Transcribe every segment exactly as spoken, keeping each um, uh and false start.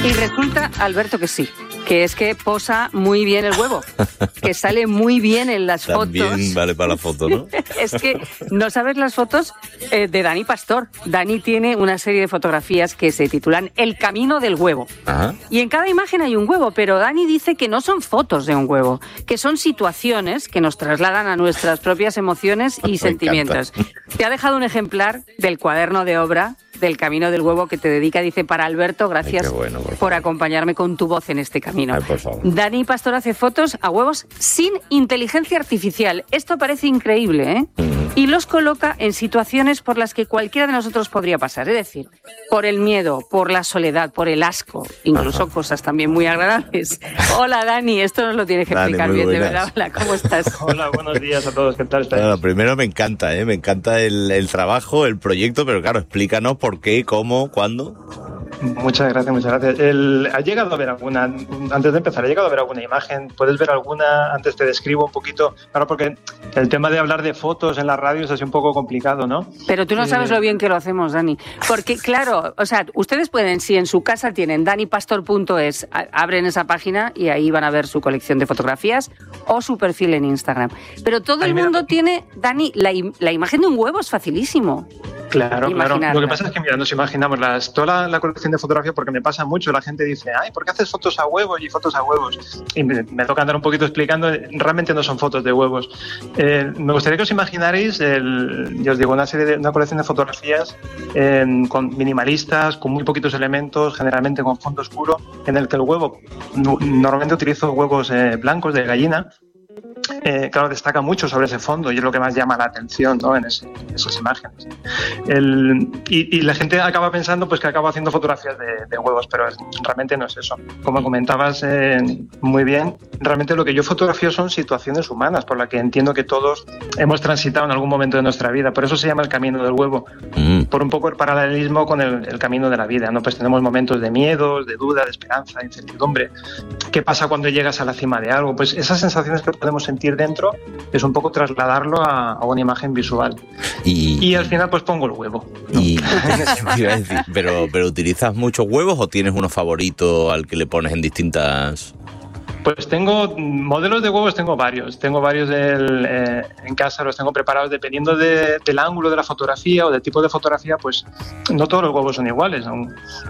Y resulta, Alberto, que sí, que es que posa muy bien el huevo, que sale muy bien en las También fotos. vale para la foto, ¿no? Es que no sabes las fotos eh, de Dani Pastor. Dani tiene una serie de fotografías que se titulan El camino del huevo. Ajá. Y en cada imagen hay un huevo, pero Dani dice que no son fotos de un huevo, que son situaciones que nos trasladan a nuestras propias emociones y Me sentimientos. encanta. Te ha dejado un ejemplar del cuaderno de obra del camino del huevo que te dedica, dice, para Alberto, gracias Ay, qué bueno, por por favor. acompañarme con tu voz en este camino. Ay, por favor. Dani Pastor hace fotos a huevos sin inteligencia artificial. Esto parece increíble, ¿eh? Mm. Y los coloca en situaciones por las que cualquiera de nosotros podría pasar. Es decir, por el miedo, por la soledad, por el asco, incluso Ajá. cosas también muy agradables. Hola, Dani, esto nos lo tienes que Dani, explicar muy bien, de buenas. verdad. Hola, ¿cómo estás? Hola, buenos días a todos. ¿Qué tal estáis? Bueno, primero me encanta, ¿eh? Me encanta el, el trabajo, el proyecto, pero claro, explícanos por qué, cómo, cuándo. Muchas gracias, muchas gracias. El, ¿Has llegado a ver alguna, antes de empezar, ¿has llegado a ver alguna imagen? ¿Puedes ver alguna? Antes te describo un poquito. Claro, porque el tema de hablar de fotos en las radios es así un poco complicado, ¿no? Pero tú no sabes lo bien que lo hacemos, Dani. Porque, claro, o sea, ustedes pueden, si en su casa tienen dani pastor punto es, a- abren esa página y ahí van a ver su colección de fotografías o su perfil en Instagram. Pero todo Ay, el mira. mundo tiene, Dani, la, im- la imagen de un huevo es facilísimo. Claro, claro. Imaginarla. Lo que pasa es que, mira, nos imaginamos las, toda la, la colección de fotografía, porque me pasa mucho, la gente dice, ay, ¿por qué haces fotos a huevos y fotos a huevos? Y me, me toca andar un poquito explicando, realmente no son fotos de huevos. Eh, me gustaría que os imaginarais, el, yo os digo, una serie de, una colección de fotografías eh, con minimalistas, con muy poquitos elementos, generalmente con fondo oscuro, en el que el huevo, no- normalmente utilizo huevos eh, blancos de gallina. Eh, claro, destaca mucho sobre ese fondo y es lo que más llama la atención, ¿no? en, ese- en esas imágenes. El- y, y la gente acaba pensando pues que acabo haciendo fotografías de, de huevos, pero es- realmente no es eso. Como comentabas eh, muy bien, realmente lo que yo fotografío son situaciones humanas por las que entiendo que todos hemos transitado en algún momento de nuestra vida. Por eso se llama el camino del huevo, Mm. por un poco el paralelismo con el, el camino de la vida, ¿no? Pues tenemos momentos de miedo, de duda, de esperanza, de incertidumbre. ¿Qué pasa cuando llegas a la cima de algo? Pues esas sensaciones que podemos sentir dentro es un poco trasladarlo a, a una imagen visual. Y, Y al final pues pongo el huevo. ¿no? y- te iba a decir, pero, pero ¿utilizas muchos huevos o tienes uno favorito al que le pones en distintas...? Pues tengo mm, modelos de huevos, tengo varios. Tengo varios del, eh, en casa, los tengo preparados dependiendo de- del ángulo de la fotografía o del tipo de fotografía, pues no todos los huevos son iguales. Aún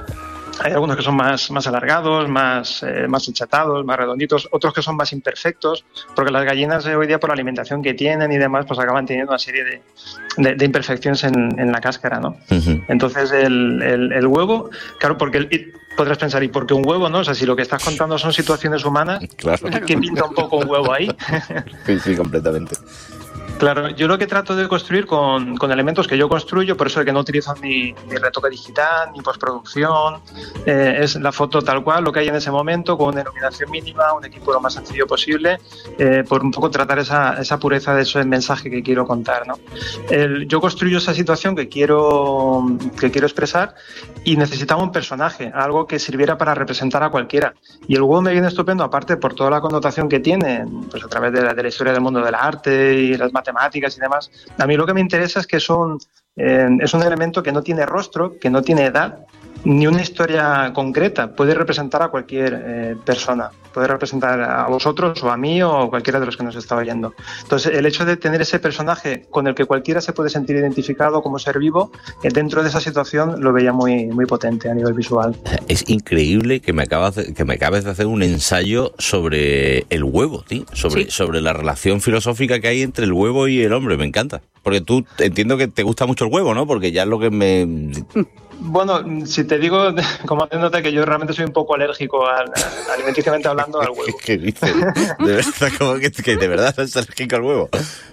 hay algunos que son más, más alargados, más, eh, más achatados, más redonditos, otros que son más imperfectos, porque las gallinas eh, hoy día por la alimentación que tienen y demás, pues acaban teniendo una serie de, de- de imperfecciones en, en la cáscara, ¿no? Ujú. Entonces el, el- el huevo, claro, porque el- y podrás pensar, ¿y por qué un huevo, no? O sea, si lo que estás contando son situaciones humanas, Claro. ¿qué pinta un poco un huevo ahí? Sí, sí, completamente. Claro, yo lo que trato de construir con, con elementos que yo construyo, por eso de que no utilizo ni, ni retoque digital, ni postproducción, eh, es la foto tal cual, lo que hay en ese momento, con una iluminación mínima, un equipo lo más sencillo posible, eh, por un poco tratar esa, esa pureza de ese mensaje que quiero contar, ¿no? El- yo construyo esa situación que quiero, que quiero expresar y necesitaba un personaje, algo que sirviera para representar a cualquiera. Y el huevo me viene estupendo, aparte por toda la connotación que tiene, pues a través de la, de la historia del mundo del arte y las matemáticas y demás. A mí lo que me interesa es que son, eh, es un elemento que no tiene rostro, que no tiene edad, ni una historia concreta. Puede representar a cualquier eh, persona. Puede representar a vosotros o a mí o a cualquiera de los que nos está oyendo. Entonces, el hecho de tener ese personaje con el que cualquiera se puede sentir identificado como ser vivo, eh, dentro de esa situación lo veía muy, muy potente a nivel visual. Es increíble que me acabas de, que me acabes de hacer un ensayo sobre el huevo, tío, sobre, Sí. sobre la relación filosófica que hay entre el huevo y el hombre. Me encanta. Porque tú entiendo que te gusta mucho el huevo, ¿no? Porque ya es lo que me... Bueno, si te digo, como haciéndote que yo realmente soy un poco alérgico, al, alimenticiamente hablando, al huevo. ¿Qué dices? De verdad, como que, que de verdad es alérgico al huevo.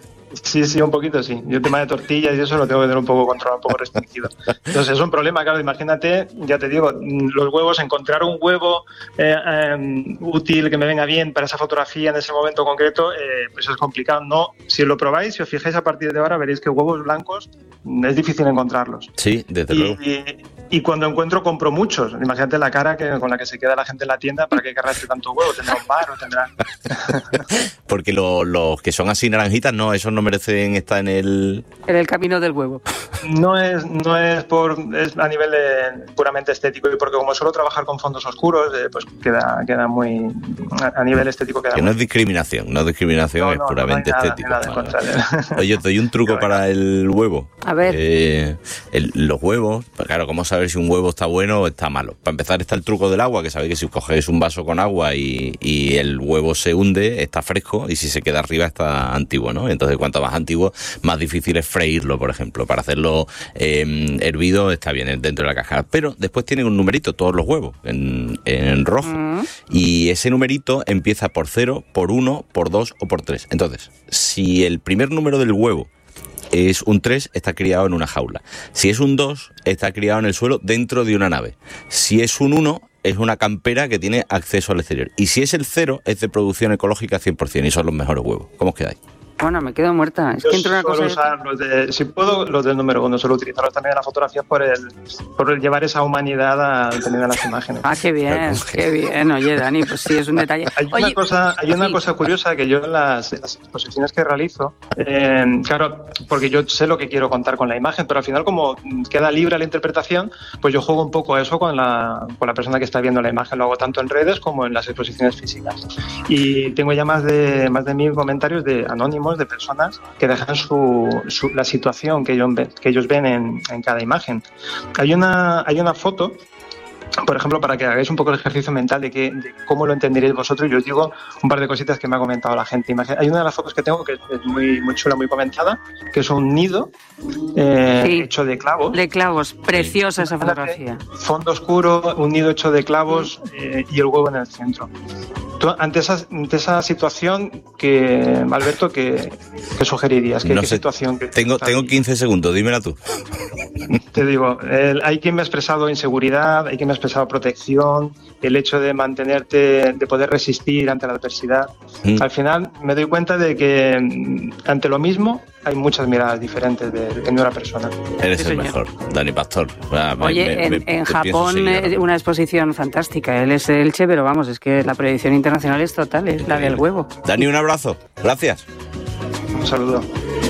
Sí, sí, un poquito sí. Yo el tema de tortillas y eso lo tengo que tener un poco controlado, un poco restringido. Entonces es un problema, claro. Imagínate, ya te digo, los huevos, encontrar un huevo eh, eh, útil, que me venga bien para esa fotografía en ese momento concreto, eh, pues es complicado. No, si lo probáis, si os fijáis a partir de ahora, veréis que huevos blancos mm, es difícil encontrarlos. Sí, desde luego. Y, y, y cuando encuentro, compro muchos. Imagínate la cara que, con la que se queda la gente en la tienda. ¿Para qué querrá este tanto huevo? ¿Tendrá un bar o tendrá...? Porque lo- los que son así naranjitas, no, esos no no merecen estar en el... En el camino del huevo. No es, no es por es a nivel de, puramente estético, y porque como suelo trabajar con fondos oscuros, eh, pues queda, queda muy... A, a nivel estético queda Que muy... no es discriminación, no es discriminación, No, es no, puramente no hay nada, estético. nada de Vale, contrario. Oye, te doy un truco para el huevo. A ver. Eh, el- los huevos, pues claro, ¿cómo saber si un huevo está bueno o está malo? Para empezar está el truco del agua, que sabéis que si cogéis un vaso con agua y, y el huevo se hunde, está fresco, y si se queda arriba está antiguo, ¿no? Entonces, cuanto más antiguo, más difícil es freírlo, por ejemplo. Para hacerlo eh, hervido está bien dentro de la caja. Pero después tienen un numerito, todos los huevos, en, en rojo. Mm. Y ese numerito empieza por cero, por uno, por dos o por tres. Entonces, si el primer número del huevo es un tres, está criado en una jaula. Si es un dos, está criado en el suelo dentro de una nave. Si es un uno, es una campera que tiene acceso al exterior. Y si es el cero, es de producción ecológica cien por ciento y son los mejores huevos. ¿Cómo os quedáis? Bueno, me quedo muerta. Es Yo que entre una cosa suelo y otra- usar los de, si puedo, los del número uno, suelo utilizarlos también en la fotografía por el, por el llevar esa humanidad a tener las imágenes. Ah, qué bien, qué bien. Oye, Dani, pues sí, es un detalle. Hay Oye, una cosa, hay una sí. cosa curiosa que yo en las, en las exposiciones que realizo, eh, claro, porque yo sé lo que quiero contar con la imagen, pero al final como queda libre la interpretación, pues yo juego un poco a eso con la, con la persona que está viendo la imagen. Lo hago tanto en redes como en las exposiciones físicas. Y tengo ya más de más de mil comentarios de anónimos, de personas que dejan su, su- la situación que ellos ven, que ellos ven en, en cada imagen. Hay una, hay una foto, por ejemplo, para que hagáis un poco el ejercicio mental de, que, de cómo lo entenderéis vosotros, yo os digo un par de cositas que me ha comentado la gente. Imagina- hay una de las fotos que tengo que es muy, muy chula, muy comentada, que es un nido eh, Sí. hecho de clavos. De clavos, preciosa esa Imagínate, fotografía. Fondo oscuro, un nido hecho de clavos eh, y el huevo en el centro. Tú, ante, esa, ante esa situación, que Alberto, ¿qué, qué sugerirías? ¿Qué, No qué sé, situación? que- Tengo, tengo quince segundos, dímela tú. Te digo, el- hay quien me ha expresado inseguridad, hay quien me ha expresado protección, el hecho de mantenerte, de poder resistir ante la adversidad. Mm. Al final me doy cuenta de que mm, ante lo mismo hay muchas miradas diferentes de, de una persona. Eres Sí, el señor. mejor, Dani Pastor. Ah, me- Oye, me- en, me- en te pienso Japón seguir ahora. eh, una exposición fantástica. Él es Elche, pero vamos, es que la proyección internacional es total, es la del huevo. Dani, un abrazo. Gracias. Un saludo.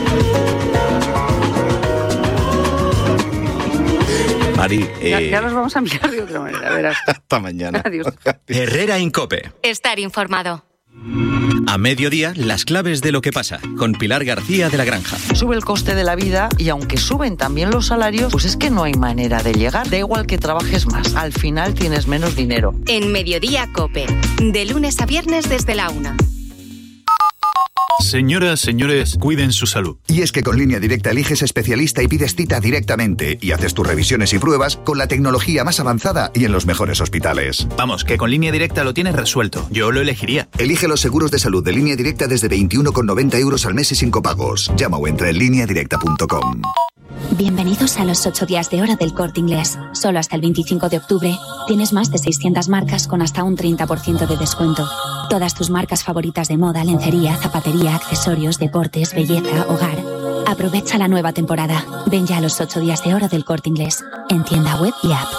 Mari, Ya, eh, ya los vamos a enviar de otra manera, verás. hasta mañana. Adiós. Herrera Incope. Estar informado. A mediodía, las claves de lo que pasa, con Pilar García de la Granja. Sube el coste de la vida y aunque suben también los salarios, pues es que no hay manera de llegar. Da igual que trabajes más, al final tienes menos dinero. En Mediodía Cope. De lunes a viernes desde la una. Señoras, señores, cuiden su salud. Y es que con Línea Directa eliges especialista y pides cita directamente y haces tus revisiones y pruebas con la tecnología más avanzada y en los mejores hospitales. Vamos, que con Línea Directa lo tienes resuelto. Yo lo elegiría. Elige los seguros de salud de Línea Directa desde veintiuno con noventa euros al mes y sin copagos. Llama o entra en línea directa punto com. Bienvenidos a los ocho días de hora del Corte Inglés. Solo hasta el veinticinco de octubre tienes más de seiscientas marcas con hasta un treinta por ciento de descuento. Todas tus marcas favoritas de moda, lencería, zapatería, accesorios, deportes, belleza, hogar. Aprovecha la nueva temporada. Ven ya a los ocho días de hora del Corte Inglés. En tienda web y app.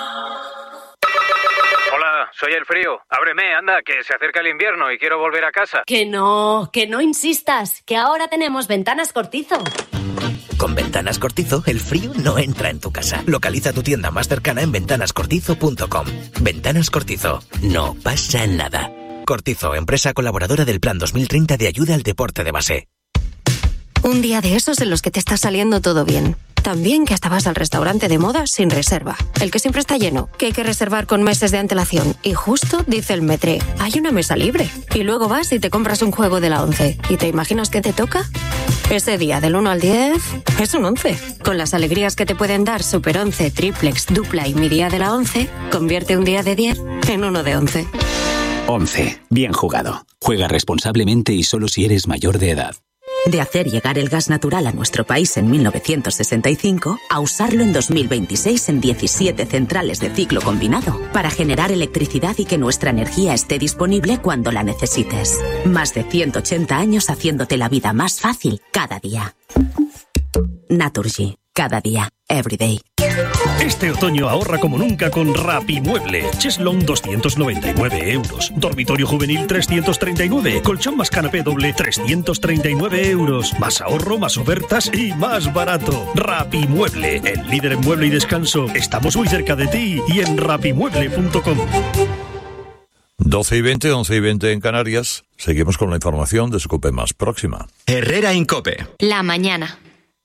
Hola, soy el frío. Ábreme, anda, que se acerca el invierno y quiero volver a casa. Que no, que no insistas, que ahora tenemos Ventanas Cortizo. Con Ventanas Cortizo, el frío no entra en tu casa. Localiza tu tienda más cercana en ventanas cortizo punto com. Ventanas Cortizo. No pasa nada. Cortizo, empresa colaboradora del Plan dos mil treinta de ayuda al deporte de base. Un día de esos en los que te está saliendo todo bien. También que hasta vas al restaurante de moda sin reserva. El que siempre está lleno, que hay que reservar con meses de antelación. Y justo dice el Metré, hay una mesa libre. Y luego vas y te compras un juego de la once. ¿Y te imaginas qué te toca? Ese día del uno al diez es un once. Con las alegrías que te pueden dar Super once, Triplex, Dupla y Mi Día de la once, convierte un día de diez en uno de once. once. Bien jugado. Juega responsablemente y solo si eres mayor de edad. De hacer llegar el gas natural a nuestro país en mil novecientos sesenta y cinco a usarlo en dos mil veintiséis en diecisiete centrales de ciclo combinado para generar electricidad y que nuestra energía esté disponible cuando la necesites. Más de ciento ochenta años haciéndote la vida más fácil cada día. Naturgy. Cada día, every day. Este otoño ahorra como nunca con Rapimueble. Cheslong doscientos noventa y nueve euros. Dormitorio juvenil trescientos treinta y nueve. Colchón más canapé doble trescientos treinta y nueve euros. Más ahorro, más ofertas y más barato. Rapimueble, el líder en mueble y descanso. Estamos muy cerca de ti y en rapimueble punto com. doce y veinte, once y veinte en Canarias. Seguimos con la información de su COPE más próxima. Herrera Incope. La mañana.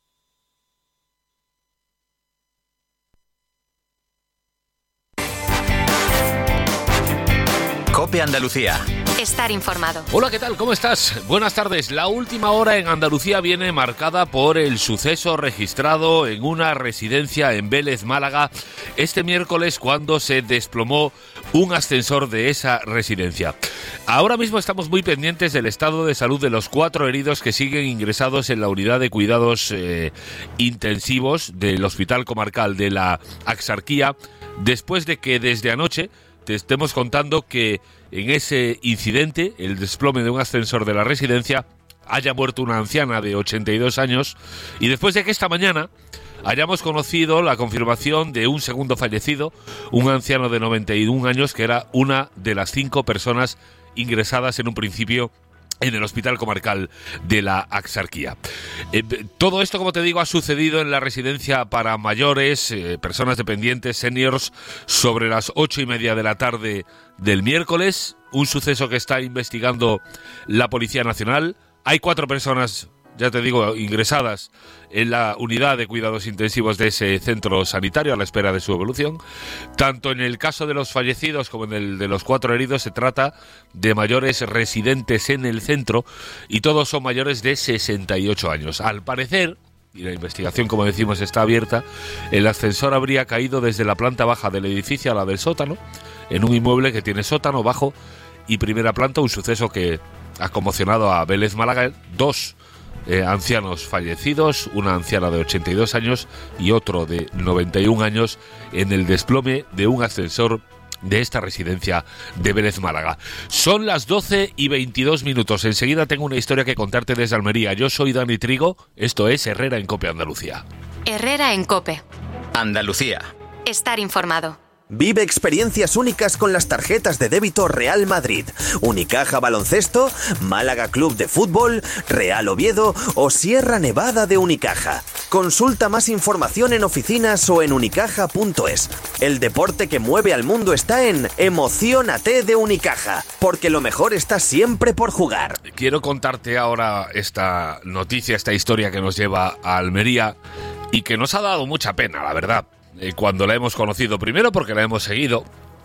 COPE Andalucía. Estar informado. Hola, ¿qué tal? ¿Cómo estás? Buenas tardes. La última hora en Andalucía viene marcada por el suceso registrado en una residencia en Vélez, Málaga, este miércoles cuando se desplomó un ascensor de esa residencia. Ahora mismo estamos muy pendientes del estado de salud de los cuatro heridos que siguen ingresados en la unidad de cuidados eh, intensivos del Hospital Comarcal de la Axarquía, después de que desde anoche te estemos contando que en ese incidente, el desplome de un ascensor de la residencia, haya muerto una anciana de ochenta y dos años, y después de que esta mañana hayamos conocido la confirmación de un segundo fallecido, un anciano de noventa y un años, que era una de las cinco personas ingresadas en un principio en el Hospital Comarcal de la Axarquía. Eh, todo esto, como te digo, ha sucedido en la residencia para mayores, eh, personas dependientes, seniors, sobre las ocho y media de la tarde del miércoles. Un suceso que está investigando la Policía Nacional. Hay cuatro personas, ya te digo, ingresadas en la unidad de cuidados intensivos de ese centro sanitario a la espera de su evolución. Tanto en el caso de los fallecidos como en el de los cuatro heridos se trata de mayores residentes en el centro y todos son mayores de sesenta y ocho años. Al parecer, y la investigación, como decimos, está abierta, el ascensor habría caído desde la planta baja del edificio a la del sótano, en un inmueble que tiene sótano, bajo y primera planta, un suceso que ha conmocionado a Vélez, Málaga. Dos Eh, ancianos fallecidos, una anciana de ochenta y dos años y otro de noventa y un años en el desplome de un ascensor de esta residencia de Vélez, Málaga. Son las doce y veintidós minutos. Enseguida tengo una historia que contarte desde Almería. Yo soy Dani Trigo, esto es Herrera en COPE Andalucía. Herrera en COPE. Andalucía. Estar informado. Vive experiencias únicas con las tarjetas de débito Real Madrid, Unicaja Baloncesto, Málaga Club de Fútbol, Real Oviedo o Sierra Nevada de Unicaja. Consulta más información en oficinas o en unicaja punto es. El deporte que mueve al mundo está en Emociónate de Unicaja, porque lo mejor está siempre por jugar. Quiero contarte ahora esta noticia, esta historia que nos lleva a Almería y que nos ha dado mucha pena, la verdad. Cuando la hemos conocido, primero porque la hemos seguido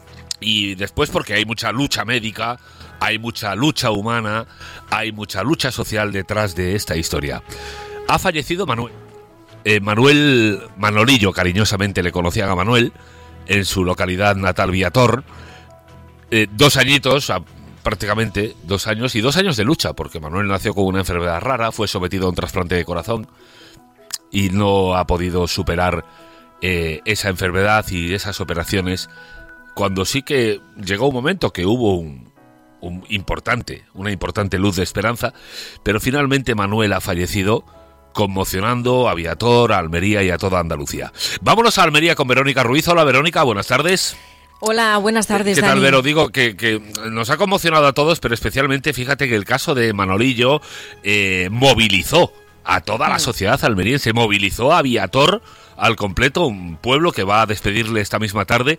y después porque hay mucha lucha médica, hay mucha lucha humana, hay mucha lucha social detrás de esta historia. Ha fallecido Manuel. Eh, Manuel Manolillo, cariñosamente le conocían a Manuel, en su localidad natal, Viator. Eh, dos añitos, prácticamente dos años, y dos años de lucha, porque Manuel nació con una enfermedad rara, fue sometido a un trasplante de corazón y no ha podido superar Eh, esa enfermedad y esas operaciones, cuando sí que llegó un momento que hubo un, un importante, una importante luz de esperanza, pero finalmente Manuel ha fallecido, conmocionando a Viator, a Almería y a toda Andalucía. Vámonos a Almería con Verónica Ruiz. Hola, Verónica, buenas tardes. Hola, buenas tardes, ¿Qué tal, Dani? Vero? Digo que, que nos ha conmocionado a todos, pero especialmente, fíjate que el caso de Manolillo eh, movilizó a toda la sociedad almeriense, movilizó a Viator al completo, un pueblo que va a despedirle esta misma tarde,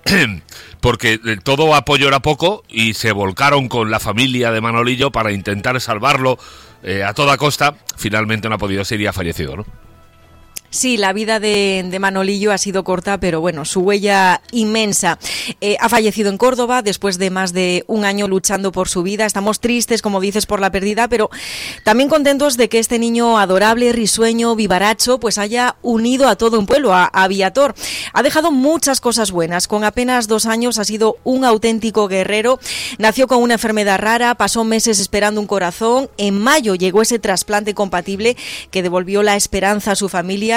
porque todo apoyo era poco y se volcaron con la familia de Manolillo para intentar salvarlo eh, a toda costa. Finalmente no ha podido ser y ha fallecido, ¿no? Sí, la vida de, de Manolillo ha sido corta, pero bueno, su huella inmensa. Eh, ha fallecido en Córdoba después de más de un año luchando por su vida. Estamos tristes, como dices, por la pérdida, pero también contentos de que este niño adorable, risueño, vivaracho, pues haya unido a todo un pueblo, a, a Viator. Ha dejado muchas cosas buenas. Con apenas dos años ha sido un auténtico guerrero. Nació con una enfermedad rara, pasó meses esperando un corazón. En mayo llegó ese trasplante compatible que devolvió la esperanza a su familia.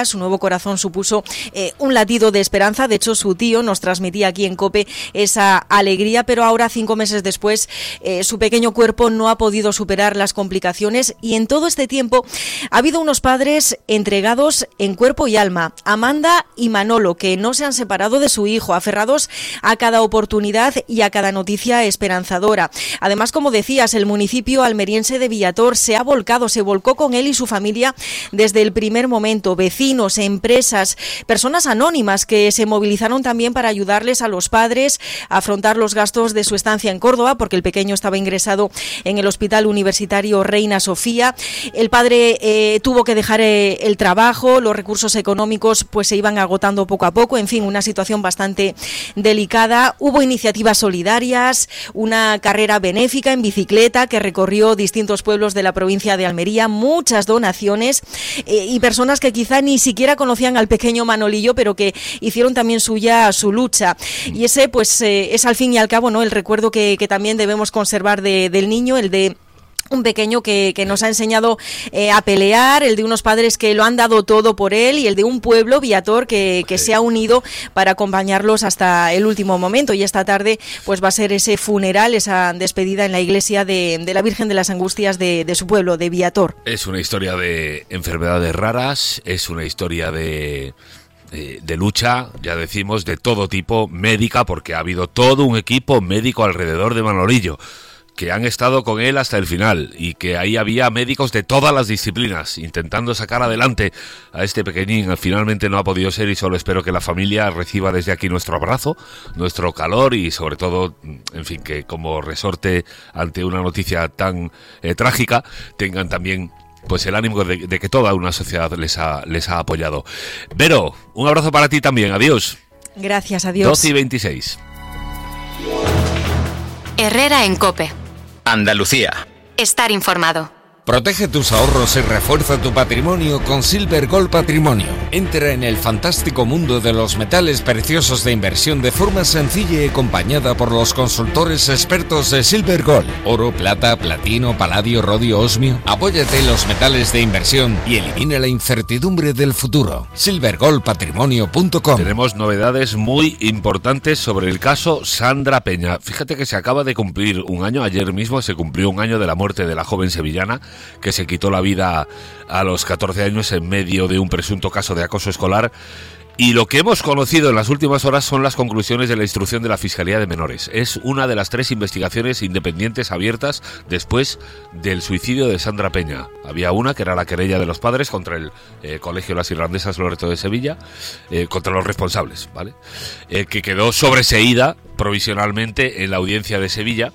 días. Su nuevo corazón supuso eh, un latido de esperanza. De hecho, su tío nos transmitía aquí en COPE esa alegría, pero ahora, cinco meses después, eh, su pequeño cuerpo no ha podido superar las complicaciones y en todo este tiempo ha habido unos padres entregados en cuerpo y alma, Amanda y Manolo, que no se han separado de su hijo, aferrados a cada oportunidad y a cada noticia esperanzadora. Además, como decías, el municipio almeriense de Villator se ha volcado, se volcó con él y su familia desde el primer momento. Vecinos, empresas, personas anónimas que se movilizaron también para ayudarles a los padres a afrontar los gastos de su estancia en Córdoba, porque el pequeño estaba ingresado en el Hospital Universitario Reina Sofía. El padre eh, tuvo que dejar eh, el trabajo, los recursos económicos pues se iban agotando poco a poco, en fin, una situación bastante delicada. Hubo iniciativas solidarias, una carrera benéfica en bicicleta que recorrió distintos pueblos de la provincia de Almería, muchas donaciones eh, y personas que quizá ni siquiera conocían al pequeño Manolillo, pero que hicieron también suya su lucha. Y ese pues eh, es al fin y al cabo, ¿no?, el recuerdo que, que también debemos conservar de, del niño, el de un pequeño que, que nos ha enseñado eh, a pelear, el de unos padres que lo han dado todo por él y el de un pueblo, Villator, que, que se ha unido para acompañarlos hasta el último momento. Y esta tarde pues va a ser ese funeral, esa despedida en la iglesia de, de la Virgen de las Angustias de, de su pueblo, de Villator. Es una historia de enfermedades raras, es una historia de... de lucha, ya decimos, de todo tipo, médica, porque ha habido todo un equipo médico alrededor de Manolillo, que han estado con él hasta el final, y que ahí había médicos de todas las disciplinas, intentando sacar adelante a este pequeñín. Finalmente no ha podido ser, y solo espero que la familia reciba desde aquí nuestro abrazo, nuestro calor, y sobre todo, en fin, que como resorte ante una noticia tan eh, trágica, tengan también pues el ánimo de, de que toda una sociedad les ha, les ha apoyado. Vero, un abrazo para ti también, adiós. Gracias, adiós. doce y veintiséis. Herrera en COPE. Andalucía. Estar informado. Protege tus ahorros y refuerza tu patrimonio con Silver Gold Patrimonio. Entra en el fantástico mundo de los metales preciosos de inversión de forma sencilla y acompañada por los consultores expertos de Silver Gold. Oro, plata, platino, paladio, rodio, osmio. Apóyate en los metales de inversión y elimina la incertidumbre del futuro. silver gold patrimonio punto com. Tenemos novedades muy importantes sobre el caso Sandra Peña. Fíjate que se acaba de cumplir un año, ayer mismo se cumplió un año de la muerte de la joven sevillana que se quitó la vida a los catorce años en medio de un presunto caso de acoso escolar. Y lo que hemos conocido en las últimas horas son las conclusiones de la instrucción de la Fiscalía de Menores. Es una de las tres investigaciones independientes abiertas después del suicidio de Sandra Peña. Había una que era la querella de los padres contra el eh, Colegio Las Irlandesas Loreto de Sevilla, eh, contra los responsables, ¿vale? Eh, que quedó sobreseída provisionalmente en la audiencia de Sevilla.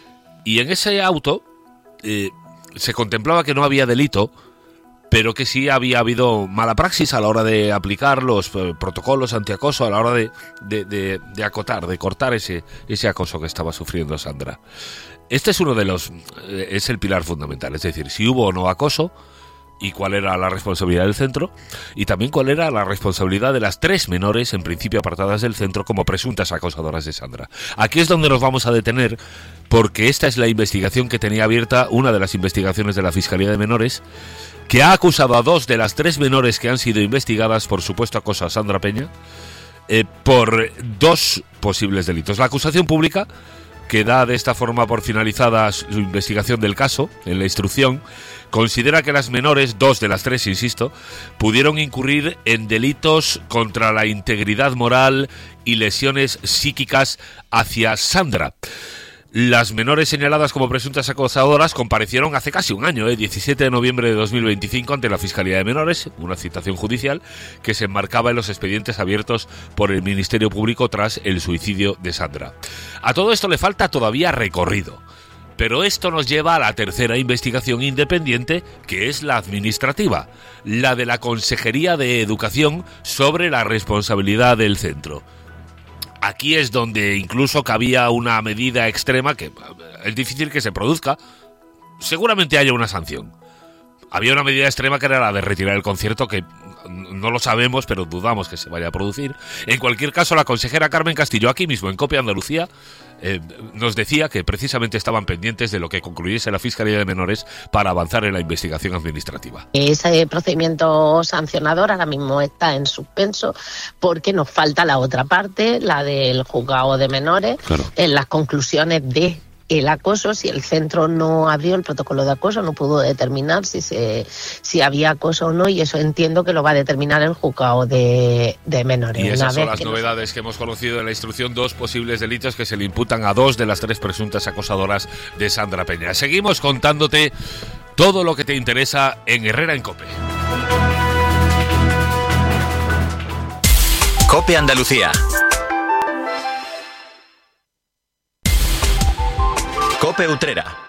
Y en ese auto eh, se contemplaba que no había delito, pero que sí había habido mala praxis a la hora de aplicar los eh, protocolos antiacoso, a la hora de, de, de, de acotar, de cortar ese, ese acoso que estaba sufriendo Sandra. Este es uno de los... Eh, es el pilar fundamental, es decir, si hubo o no acoso, y cuál era la responsabilidad del centro, y también cuál era la responsabilidad de las tres menores, en principio apartadas del centro, como presuntas acosadoras de Sandra. Aquí es donde nos vamos a detener, porque esta es la investigación que tenía abierta, una de las investigaciones de la Fiscalía de Menores, que ha acusado a dos de las tres menores que han sido investigadas por supuesto acoso a Sandra Peña, eh, por dos posibles delitos. La acusación pública, que da de esta forma por finalizada su investigación del caso, en la instrucción, considera que las menores, dos de las tres, insisto, pudieron incurrir en delitos contra la integridad moral y lesiones psíquicas hacia Sandra. Las menores señaladas como presuntas acosadoras comparecieron hace casi un año, ¿eh? diecisiete de noviembre de dos mil veinticinco, ante la Fiscalía de Menores, una citación judicial que se enmarcaba en los expedientes abiertos por el Ministerio Público tras el suicidio de Sandra. A todo esto le falta todavía recorrido, pero esto nos lleva a la tercera investigación independiente, que es la administrativa, la de la Consejería de Educación sobre la responsabilidad del centro. Aquí es donde incluso cabía una medida extrema que es difícil que se produzca. Seguramente haya una sanción. Había una medida extrema que era la de retirar el concierto, que no lo sabemos, pero dudamos que se vaya a producir. En cualquier caso, la consejera Carmen Castillo, aquí mismo en COPE Andalucía, eh, nos decía que precisamente estaban pendientes de lo que concluyese la Fiscalía de Menores para avanzar en la investigación administrativa. Ese procedimiento sancionador ahora mismo está en suspenso porque nos falta la otra parte, la del juzgado de menores, claro. En las conclusiones de el acoso. Si el centro no abrió el protocolo de acoso, no pudo determinar si se si había acoso o no, y eso entiendo que lo va a determinar el juzgado de, de menores. Y esas Una son vez las que novedades nos... que hemos conocido en la instrucción, dos posibles delitos que se le imputan a dos de las tres presuntas acosadoras de Sandra Peña. Seguimos contándote todo lo que te interesa en Herrera en COPE. COPE Andalucía. COPE Utrera.